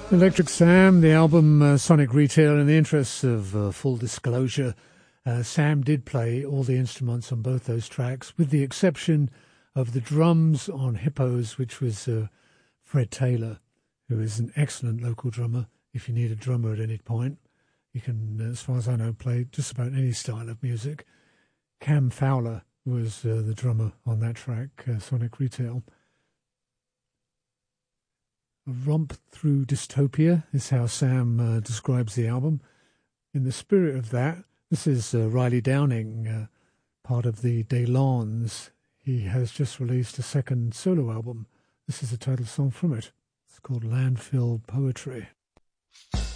Electric Sam, the album Sonic Retail. In the interests of full disclosure, Sam did play all the instruments on both those tracks, with the exception of the drums on Hippos, which was Fred Taylor, who is an excellent local drummer. If you need a drummer at any point, you can, as far as I know, play just about any style of music. Cam Fowler was the drummer on that track, Sonic Retail. A romp through dystopia is how Sam describes the album. In the spirit of that, this is Riley Downing, part of the Daylons. He has just released a second solo album. This is the title song from it. It's called Landfill Poetry.